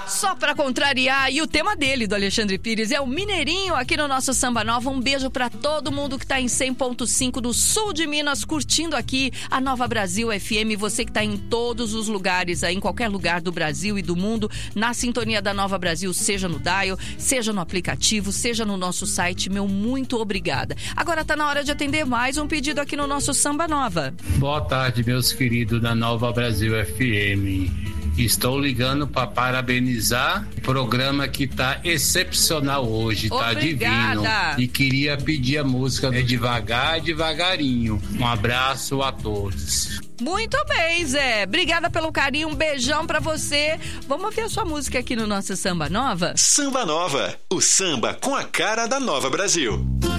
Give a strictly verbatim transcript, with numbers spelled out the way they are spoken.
Só pra contrariar, e o tema dele, do Alexandre Pires, é o Mineirinho aqui no nosso Samba Nova. Um beijo pra todo mundo que tá em cem ponto cinco do sul de Minas, curtindo aqui a Nova Brasil F M. Você que tá em todos os lugares, aí, em qualquer lugar do Brasil e do mundo, na sintonia da Nova Brasil, seja no dial, seja no aplicativo, seja no nosso site. Meu muito obrigada. Agora tá na hora de atender mais um pedido aqui no nosso Samba Nova. Boa tarde, meus queridos da Nova Brasil F M. Estou ligando para parabenizar o programa que tá excepcional hoje, tá divino. E queria pedir a música É Devagar, Devagarinho. Um abraço a todos. Muito bem, Zé. Obrigada pelo carinho, um beijão pra você. Vamos ouvir a sua música aqui no nosso Samba Nova? Samba Nova, o samba com a cara da Nova Brasil.